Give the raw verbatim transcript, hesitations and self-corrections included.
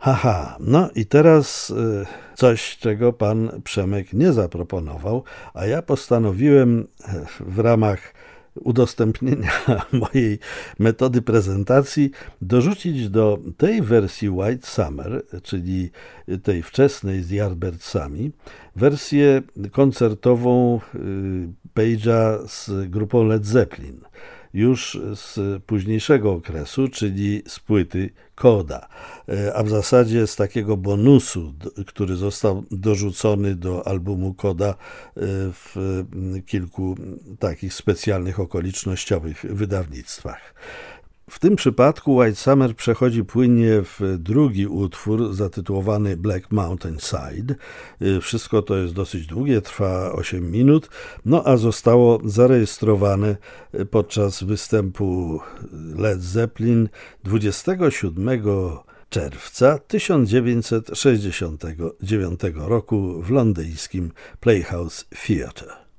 Haha, no i teraz y, coś, czego pan Przemek nie zaproponował, a ja postanowiłem w ramach udostępnienia mojej metody prezentacji dorzucić do tej wersji White Summer, czyli tej wczesnej z Yardbirdsami, wersję koncertową Page'a z grupą Led Zeppelin, już z późniejszego okresu, czyli z płyty Coda, a w zasadzie z takiego bonusu, który został dorzucony do albumu Coda w kilku takich specjalnych okolicznościowych wydawnictwach. W tym przypadku White Summer przechodzi płynnie w drugi utwór zatytułowany Black Mountain Side. Wszystko to jest dosyć długie, trwa osiem minut, no a zostało zarejestrowane podczas występu Led Zeppelin dwudziestego siódmego czerwca tysiąc dziewięćset sześćdziesiątego dziewiątego roku w londyńskim Playhouse Theatre.